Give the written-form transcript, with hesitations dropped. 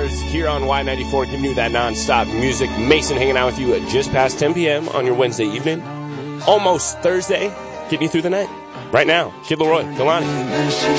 hours here on Y94, giving you that non-stop music. Mason hanging out with you at just past 10 p.m. on your Wednesday evening. Almost Thursday, getting you through the night. Right now, Kid Laroi, Kalani.